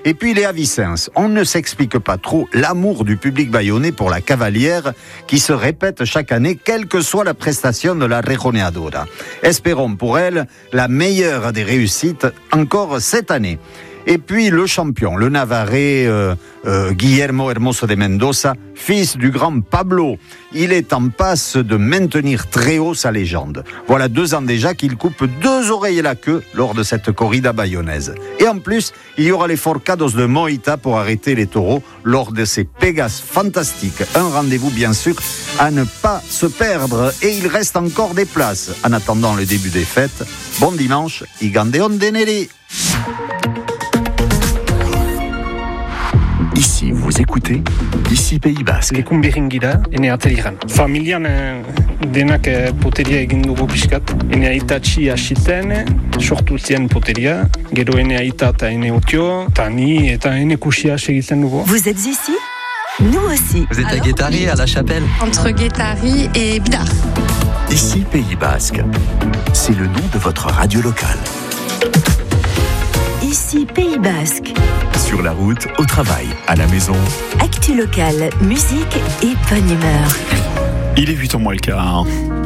Et puis les Vicence. On ne s'explique pas trop l'amour du public bayonnais pour la cavalière qui se répète chaque année, quelle que soit la prestation de la Rejoneadora. Espérons pour elle la meilleure des réussites encore cette année. Et puis le champion, le Navarrais Guillermo Hermoso de Mendoza, fils du grand Pablo. Il est en passe de maintenir très haut sa légende. Voilà 2 ans déjà qu'il coupe 2 oreilles et la queue lors de cette corrida bayonnaise. Et en plus, il y aura les forcados de Moïta pour arrêter les taureaux lors de ces Pégases fantastiques. Un rendez-vous bien sûr à ne pas se perdre. Et il reste encore des places. En attendant le début des fêtes, bon dimanche, Igandeon Deneri. Ici, vous écoutez, ici Pays Basque. Lekun berringira, ene ateliran. Familian denak poteria egin dugu pixkat. Ene aita txi asiten, sortu zien poteria. Gero ene aita eta ene otio, eta ni eta ene kusia segitzen dugu. Vous êtes ici? Nous aussi. Vous êtes à Guétari, à La Chapelle? Entre Guétari et Bidart. Ici Pays Basque. C'est le nom de votre radio locale. Ici Pays Basque. Sur la route, au travail, à la maison. Actu locale, musique et bonne humeur. Il est 8h moins le quart.